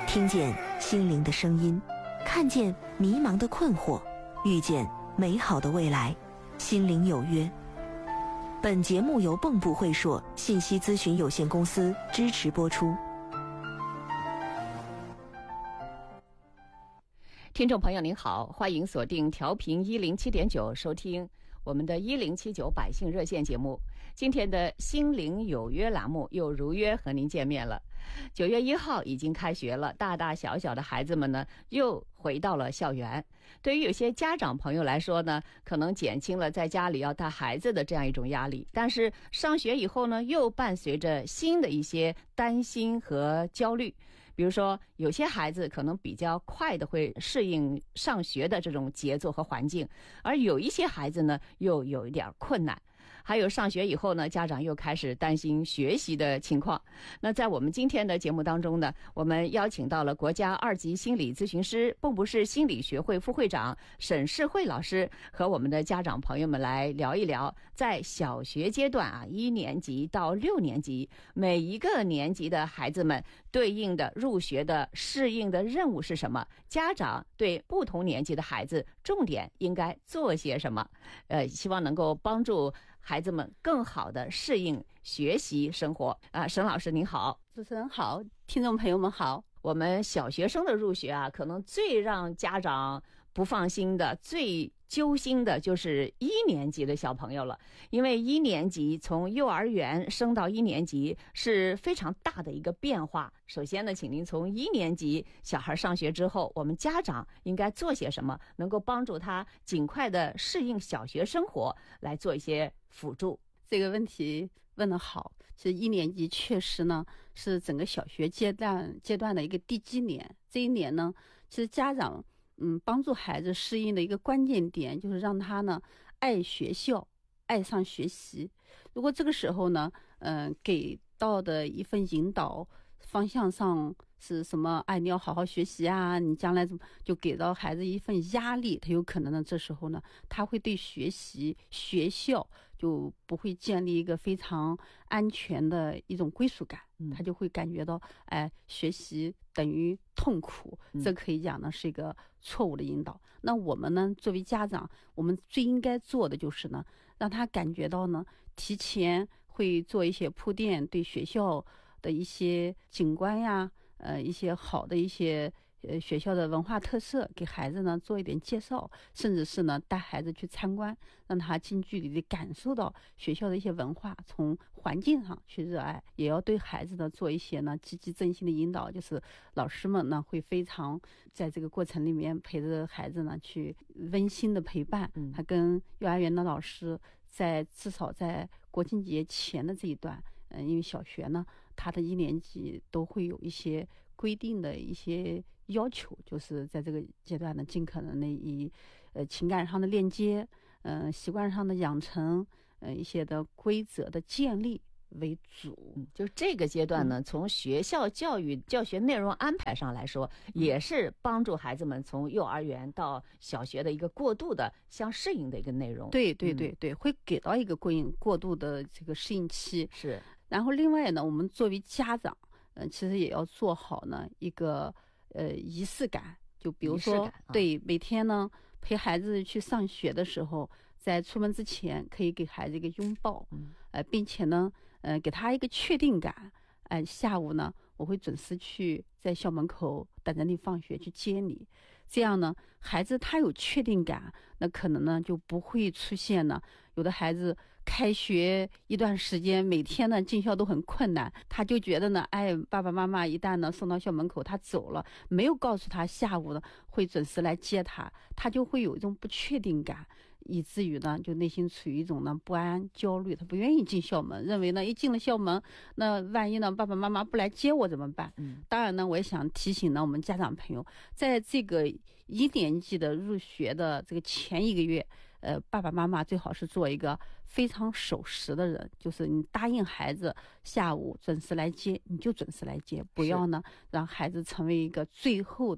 听见心灵的声音，看见迷茫的困惑，遇见美好的未来。心灵有约。本节目由蚌埠会硕信息咨询有限公司支持播出。 听众朋友您好，欢迎锁定调频107.9收听我们的1079百姓热线节目。今天的心灵有约栏目又如约和您见面了。9月1号已经开学了，大大小小的孩子们呢又回到了校园。对于有些家长朋友来说呢，可能减轻了在家里要带孩子的这样一种压力，但是上学以后呢，又伴随着新的一些担心和焦虑。比如说有些孩子可能比较快的会适应上学的这种节奏和环境，而有一些孩子呢又有一点困难。还有上学以后呢，家长又开始担心学习的情况。那在我们今天的节目当中呢，我们邀请到了国家2级心理咨询师、蚌埠市心理学会副会长沈世慧老师，和我们的家长朋友们来聊一聊，在小学阶段1年级到6年级，每一个年级的孩子们对应的入学的适应的任务是什么？家长对不同年级的孩子重点应该做些什么？希望能够帮助孩子们更好的适应学习生活。沈老师您好。 主持人好，听众朋友们好。 我们小学生的入学可能最让家长不放心的、最揪心的就是1年级的小朋友了。因为1年级从幼儿园升到1年级是非常大的一个变化。首先呢，请您从1年级小孩上学之后，我们家长应该做些什么，能够帮助他尽快的适应小学生活，来做一些辅助。 这个问题问得好。其实1年级确实呢是整个小学阶段的一个地基年。这一年呢，其实家长帮助孩子适应的一个关键点就是让他呢爱学校，爱上学习。如果这个时候呢给到的一份引导方向上是什么？你要好好学习啊！你将来怎么就给到孩子一份压力？他有可能呢，这时候呢，他会对学习、学校就不会建立一个非常安全的一种归属感。他就会感觉到，学习等于痛苦。这可以讲呢是一个错误的引导。那我们呢，作为家长，我们最应该做的就是呢，让他感觉到呢，提前会做一些铺垫，对学校的一些景观呀，一些好的一些学校的文化特色，给孩子呢做一点介绍，甚至是呢带孩子去参观，让他近距离的感受到学校的一些文化，从环境上去热爱。也要对孩子呢做一些呢积极正心的引导，就是老师们呢会非常在这个过程里面陪着孩子呢去温馨的陪伴。他跟幼儿园的老师至少在国庆节前的这一段，因为小学呢他的1年级都会有一些规定的一些要求，就是在这个阶段呢尽可能的以情感上的链接，习惯上的养成，一些的规则的建立为主。 就是这个阶段呢，从学校教学内容安排上来说，也是帮助孩子们从幼儿园到小学的一个过渡的相适应的一个内容。 对，会给到一个过渡的这个适应期。 是。 然后另外呢，我们作为家长，其实也要做好呢一个仪式感。就比如说，对，每天呢陪孩子去上学的时候，在出门之前可以给孩子一个拥抱，并且呢给他一个确定感。下午呢我会准时去在校门口等着你放学去接你。这样呢孩子他有确定感，那可能呢就不会出现呢有的孩子开学一段时间每天呢进校都很困难，他就觉得呢爸爸妈妈一旦呢送到校门口他走了，没有告诉他下午呢会准时来接他，他就会有一种不确定感，以至于呢就内心处于一种呢不安焦虑，他不愿意进校门，认为呢一进了校门，那万一呢爸爸妈妈不来接我怎么办？当然呢我也想提醒呢我们家长朋友，在这个1年级的入学的这个前1个月，爸爸妈妈最好是做一个非常守时的人，就是你答应孩子下午准时来接，你就准时来接，不要呢让孩子成为一个最后的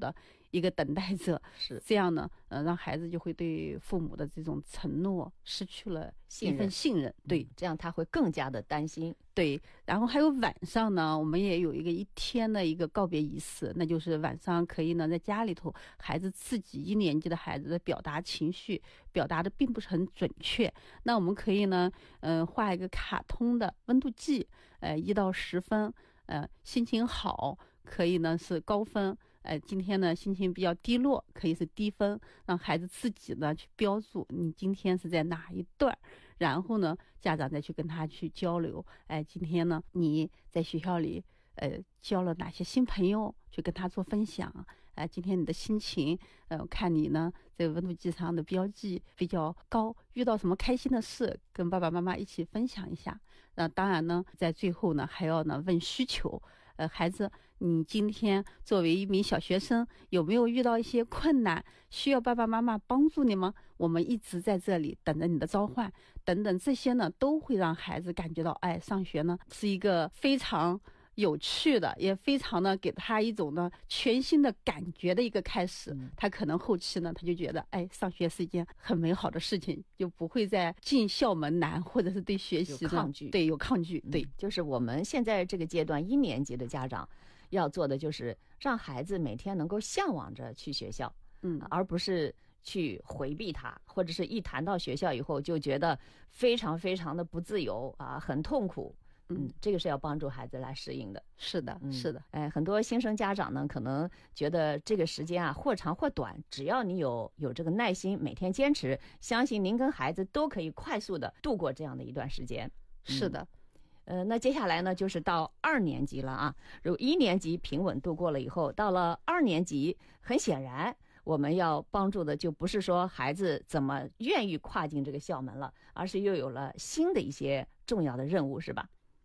一个等待者。 是这样呢，让孩子就会对父母的这种承诺失去了一份信任。对， 这样他会更加的担心。 对，然后还有晚上呢，我们也有一天的一个告别仪式，那就是晚上可以呢在家里头，孩子自己1年级的孩子的表达情绪，表达的并不是很准确，那我们可以呢，画一个卡通的温度计，1到10分，心情好可以呢是高分。今天呢心情比较低落，可以是低分，让孩子自己呢去标注你今天是在哪一段，然后呢家长再去跟他去交流。今天呢你在学校里交了哪些新朋友，去跟他做分享。今天你的心情，看你呢这个温度计上的标记比较高，遇到什么开心的事，跟爸爸妈妈一起分享一下。当然呢，在最后呢还要呢问需求。孩子，你今天作为一名小学生，有没有遇到一些困难，需要爸爸妈妈帮助你吗？我们一直在这里等着你的召唤，等等，这些呢都会让孩子感觉到，上学呢是一个非常有趣的，也非常的给他一种呢全新的感觉的一个开始。他可能后期呢他就觉得，上学是一件很美好的事情，就不会再进校门难，或者是对学习有抗拒。 对，有抗拒。对， 就是我们现在这个阶段1年级的家长要做的，就是让孩子每天能够向往着去学校，而不是去回避他，或者是一谈到学校以后就觉得非常非常的不自由啊，很痛苦。这个是要帮助孩子来适应的。 是的，是的。 很多新生家长呢，可能觉得这个时间啊，或长或短，只要你有这个耐心，每天坚持，相信您跟孩子都可以快速的度过这样的一段时间。 是的。 那接下来呢，就是到2年级了啊。如1年级平稳度过了以后，到了2年级，很显然我们要帮助的就不是说孩子怎么愿意跨进这个校门了，而是又有了新的一些重要的任务，是吧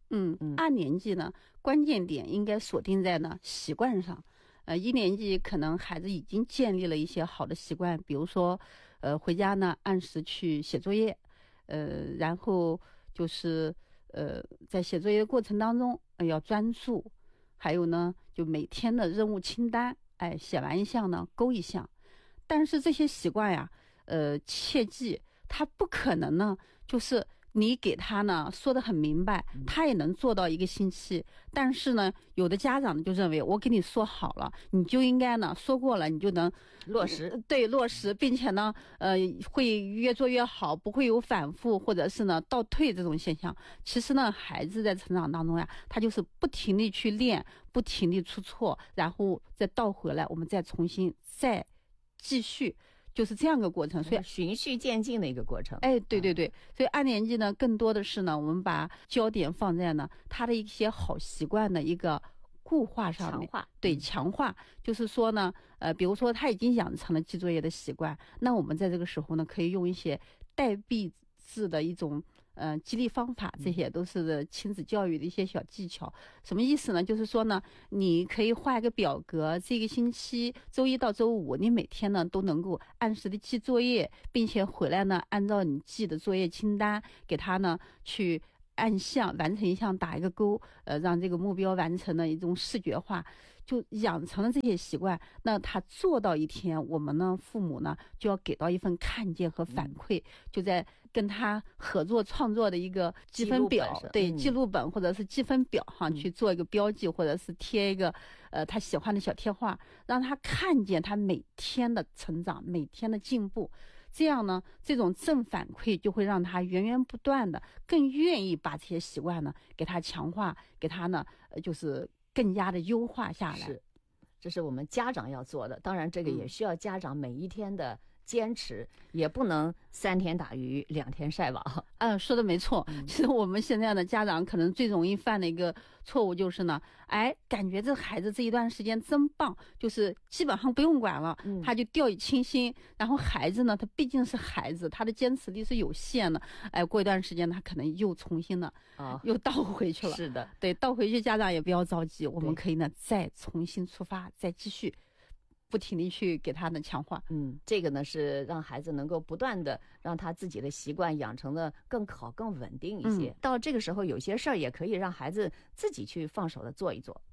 ？2年级呢，关键点应该锁定在呢习惯上。1年级可能孩子已经建立了一些好的习惯，比如说，回家呢按时去写作业，然后就是在写作业的过程当中要专注，还有呢就每天的任务清单，写完一项呢勾一项。但是这些习惯呀，切记他不可能呢就是你给他呢说得很明白，他也能做到1个星期。但是呢，有的家长就认为我给你说好了，你就应该呢说过了，你就能落实。 对，落实，并且呢，会越做越好，不会有反复或者是呢倒退这种现象。其实呢，孩子在成长当中呀，他就是不停地去练，不停地出错，然后再倒回来，我们再重新再继续。就是这样一个过程，所以循序渐进的一个过程。 对对对，所以2年级呢，更多的是呢，我们把焦点放在呢他的一些好习惯的一个固化上面，强化。就是说呢，比如说他已经养成了记作业的习惯，那我们在这个时候呢，可以用一些代币制的一种激励方法，这些都是亲子教育的一些小技巧。什么意思呢？就是说呢，你可以画一个表格，这个星期周1到周5，你每天呢都能够按时的记作业，并且回来呢，按照你记的作业清单，给他呢去按项完成一项打一个勾，让这个目标完成的一种视觉化。就养成了这些习惯，那他做到一天，我们呢父母呢就要给到一份看见和反馈，就在跟他合作创作的一个积分表，记录本或者是积分表上去做一个标记，或者是贴一个他喜欢的小贴画，让他看见他每天的成长，每天的进步。这样呢，这种正反馈就会让他源源不断的更愿意把这些习惯呢给他强化，给他呢就是更加的优化下来。 是，这是我们家长要做的。当然这个也需要家长每一天的坚持，也不能3天打鱼2天晒网。 说的没错。其实我们现在的家长可能最容易犯的一个错误就是呢，感觉这孩子这一段时间真棒，就是基本上不用管了，他就掉以轻心。然后孩子呢，他毕竟是孩子，他的坚持力是有限的。过一段时间他可能又重新的又倒回去了。 是的， 对，倒回去家长也不要着急，我们可以呢再重新出发，再继续。不停地去给他的强化。 这个呢是让孩子能够不断的让他自己的习惯养成的更好更稳定一些。到这个时候有些事儿也可以让孩子自己去放手的做一做。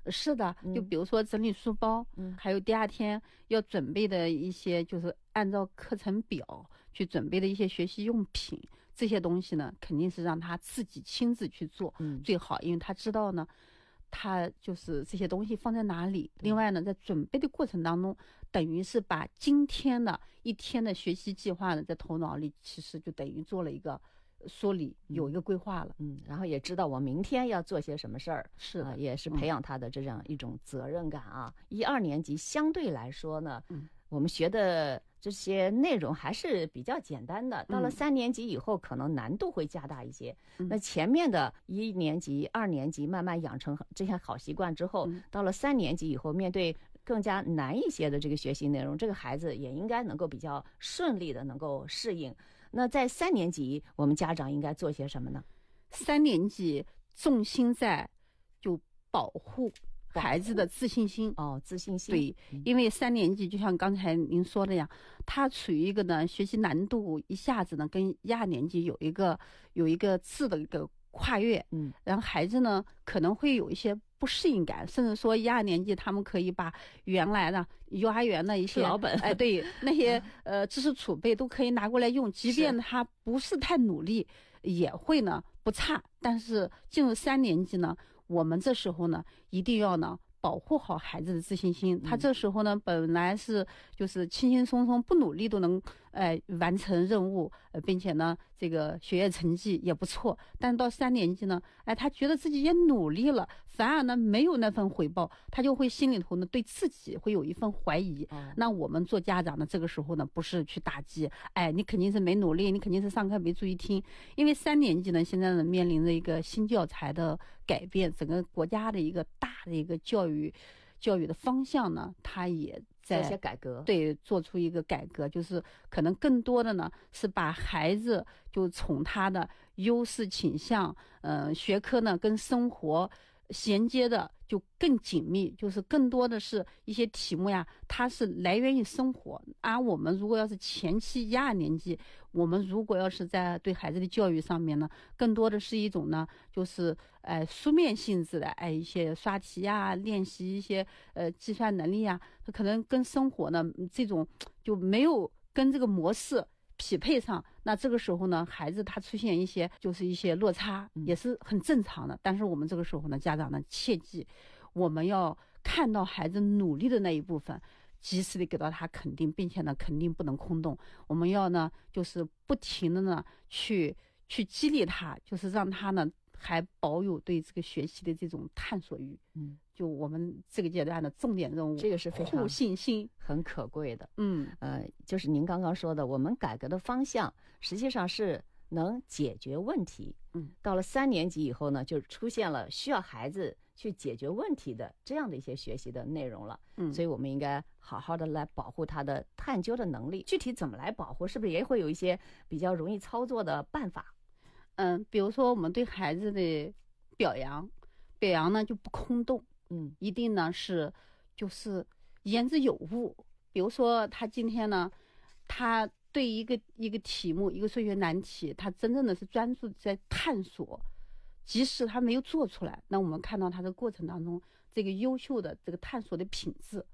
是的，就比如说整理书包，还有第二天要准备的一些，就是按照课程表去准备的一些学习用品，这些东西呢，肯定是让他自己亲自去做，最好，因为他知道呢，他就是这些东西放在哪里。另外呢，在准备的过程当中，等于是把今天的一天的学习计划呢，在头脑里其实就等于做了一个梳理，有一个规划了。 然后也知道我明天要做些什么事儿， 是的， 也是培养他的这样一种责任感啊。1、2年级相对来说呢，我们学的这些内容还是比较简单的，到了3年级以后，可能难度会加大一些。那前面的1年级、2年级慢慢养成这些好习惯之后，到了3年级以后，面对更加难一些的这个学习内容，这个孩子也应该能够比较顺利的能够适应。那在3年级，我们家长应该做些什么呢 ？3年级重心在就保护孩子的自信心。 自信心。 对，因为3年级就像刚才您说的呀，他处于一个呢学习难度一下子呢跟1、2年级有一个质的一个跨越，然后孩子呢可能会有一些不适应感，甚至说1、2年级他们可以把原来的幼儿园的一些老本， 对那些知识储备都可以拿过来用，即便他不是太努力，也会呢不差。但是进入3年级呢，我们这时候呢一定要呢保护好孩子的自信心。他这时候呢本来是就是轻轻松松不努力都能完成任务，并且呢这个学业成绩也不错，但到3年级呢他觉得自己也努力了，反而呢没有那份回报，他就会心里头呢对自己会有一份怀疑。那我们做家长的这个时候呢，不是去打击你肯定是没努力，你肯定是上课没注意听。因为3年级呢现在呢面临着一个新教材的改变，整个国家的一个大的一个教育的方向呢，它也在做些改革， 对，做出一个改革，就是可能更多的呢是把孩子就从他的优势倾向，学科呢跟生活衔接的就更紧密，就是更多的是一些题目呀，它是来源于生活。而我们如果要是前期1、2年级，我们如果要是在对孩子的教育上面呢，更多的是一种呢，就是书面性质的一些刷题呀，练习一些计算能力呀，它可能跟生活呢这种就没有跟这个模式匹配上，那这个时候呢，孩子他出现一些落差，也是很正常的。但是我们这个时候呢，家长呢切记，我们要看到孩子努力的那一部分，及时的给到他肯定，并且呢肯定不能空洞。我们要呢就是不停的呢去激励他，就是让他呢还保有对这个学习的这种探索欲。就我们这个阶段的重点任务， 这个是非常护信心， 很可贵的。就是您刚刚说的，我们改革的方向实际上是能解决问题。到了3年级以后呢，就出现了需要孩子去解决问题的这样的一些学习的内容了。所以我们应该好好的来保护他的探究的能力。具体怎么来保护，是不是也会有一些比较容易操作的办法？ 比如说我们对孩子的表扬呢就不空洞，一定呢是就是言之有物。比如说他今天呢，他对一个题目，一个数学难题，他真正的是专注在探索，即使他没有做出来，那我们看到他的过程当中这个优秀的这个探索的品质。